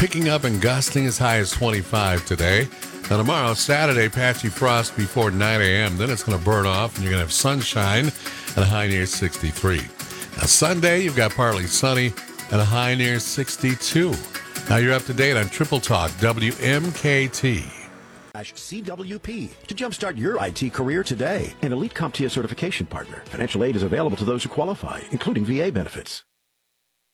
picking up and gusting as high as 25 today. Now tomorrow, Saturday, patchy frost before 9 a.m. Then it's going to burn off and you're going to have sunshine and a high near 63. Now Sunday, you've got partly sunny and a high near 62. Now you're up to date on Triple Talk WMKT. CWP to jumpstart your IT career today. An elite CompTIA certification partner. Financial aid is available to those who qualify, including VA benefits.